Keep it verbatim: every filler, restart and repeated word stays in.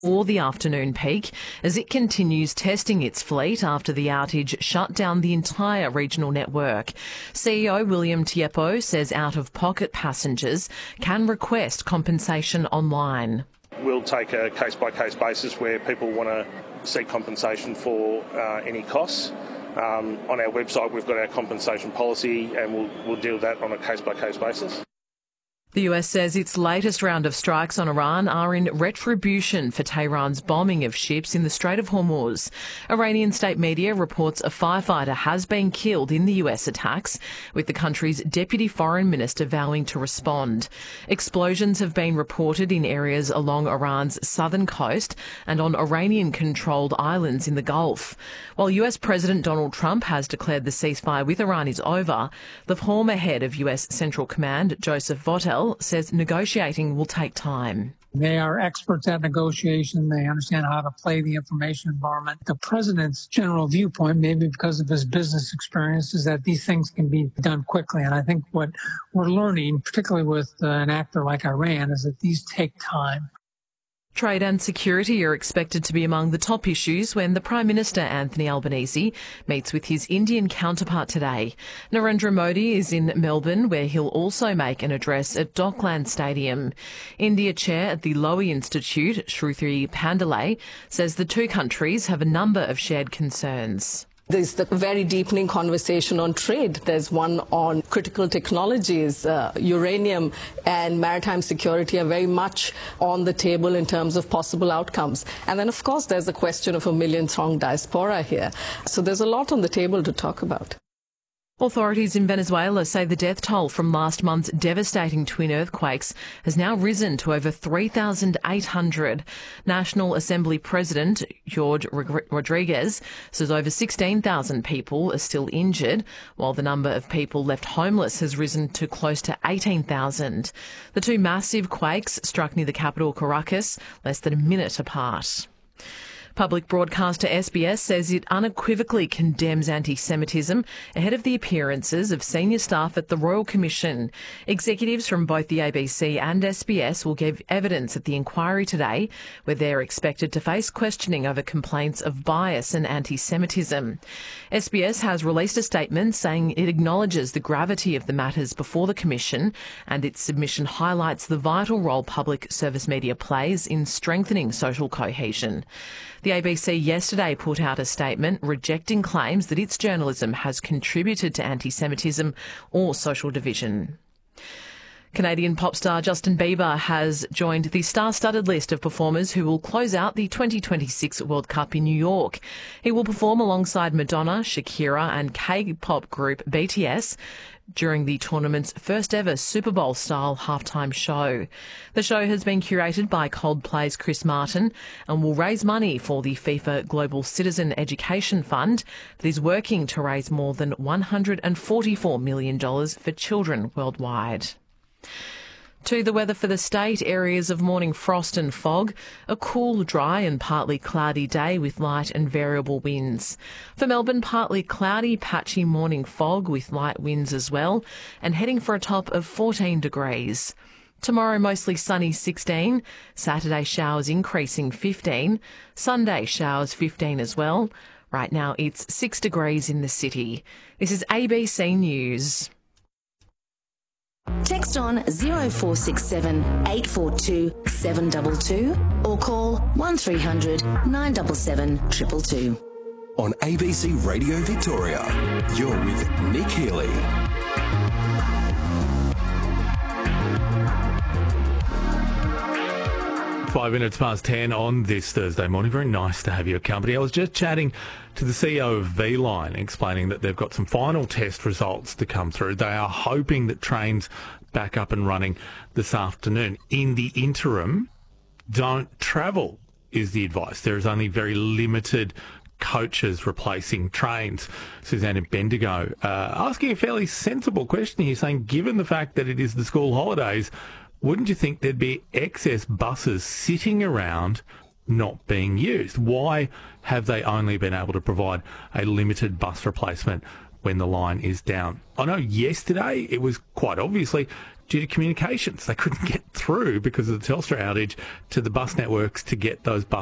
or the afternoon peak as it continues testing its fleet after the outage shut down the entire regional network. C E O William Tiepo says out-of-pocket passengers can request compensation online. We'll take a case-by-case basis where people want to seek compensation for uh, any costs. Um, on our website we've got our compensation policy and we'll, we'll deal with that on a case-by-case basis. The U S says its latest round of strikes on Iran are in retribution for Tehran's bombing of ships in the Strait of Hormuz. Iranian state media reports a firefighter has been killed in the U S attacks, with the country's deputy foreign minister vowing to respond. Explosions have been reported in areas along Iran's southern coast and on Iranian-controlled islands in the Gulf. While U S President Donald Trump has declared the ceasefire with Iran is over, the former head of U S Central Command, Joseph Vautel, says negotiating will take time. They are experts at negotiation. They understand how to play the information environment. The president's general viewpoint, maybe because of his business experience, is that these things can be done quickly. And I think what we're learning, particularly with uh, an actor like Iran, is that these take time. Trade and security are expected to be among the top issues when the Prime Minister, Anthony Albanese, meets with his Indian counterpart today. Narendra Modi is in Melbourne, where he'll also make an address at Dockland Stadium. India Chair at the Lowy Institute, Shruti Pandalay, says the two countries have a number of shared concerns. There's the very deepening conversation on trade. There's one on critical technologies. Uh, uranium and maritime security are very much on the table in terms of possible outcomes. And then, of course, there's a question of a million-strong diaspora here. So there's a lot on the table to talk about. Authorities in Venezuela say the death toll from last month's devastating twin earthquakes has now risen to over three thousand eight hundred. National Assembly President Jorge Rodriguez says over sixteen thousand people are still injured, while the number of people left homeless has risen to close to eighteen thousand. The two massive quakes struck near the capital Caracas less than a minute apart. Public broadcaster S B S says it unequivocally condemns anti-Semitism ahead of the appearances of senior staff at the Royal Commission. Executives from both the A B C and S B S will give evidence at the inquiry today, where they're expected to face questioning over complaints of bias and anti-Semitism. S B S has released a statement saying it acknowledges the gravity of the matters before the Commission, and its submission highlights the vital role public service media plays in strengthening social cohesion. The A B C yesterday put out a statement rejecting claims that its journalism has contributed to anti-Semitism or social division. Canadian pop star Justin Bieber has joined the star-studded list of performers who will close out the twenty twenty-six World Cup in New York. He will perform alongside Madonna, Shakira and K-pop group B T S during the tournament's first-ever Super Bowl-style halftime show. The show has been curated by Coldplay's Chris Martin and will raise money for the FIFA Global Citizen Education Fund that is working to raise more than one hundred forty-four million dollars for children worldwide. To the weather for the state, areas of morning frost and fog, a cool, dry and partly cloudy day with light and variable winds. For Melbourne, partly cloudy, patchy morning fog with light winds as well, and heading for a top of fourteen degrees. Tomorrow, mostly sunny sixteen, Saturday showers increasing fifteen, Sunday showers fifteen as well. Right now it's six degrees in the city. This is A B C News. Text on zero four six seven eight four two seven two two or call one three hundred nine seven seven two two two. On A B C Radio Victoria, you're with Nick Healy. Five minutes past ten on this Thursday morning. Very nice to have your company. I was just chatting to the C E O of V-Line, explaining that they've got some final test results to come through. They are hoping that trains back up and running this afternoon. In the interim, don't travel is the advice. There is only very limited coaches replacing trains. Susanna Bendigo uh, asking a fairly sensible question here, saying, given the fact that it is the school holidays, wouldn't you think there'd be excess buses sitting around not being used? Why have they only been able to provide a limited bus replacement when the line is down? I know yesterday it was quite obviously due to communications. They couldn't get through because of the Telstra outage to the bus networks to get those buses